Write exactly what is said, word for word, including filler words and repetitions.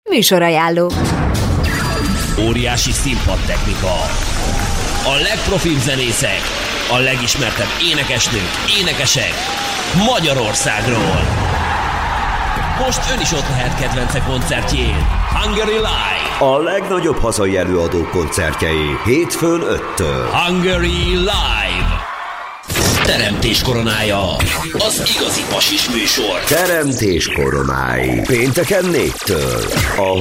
Műsorajánló. Óriási színpadtechnika. A legprofibb zenészek, a legismertebb énekesnők, énekesek Magyarországról. Most ön is ott lehet kedvence koncertjén. Hungary Live. A legnagyobb hazai előadók koncertjei hétfőn öttől. Hungary Live. Teremtés koronája. Az igazi pasis műsor. Teremtés koronái. Pénteken négytől. A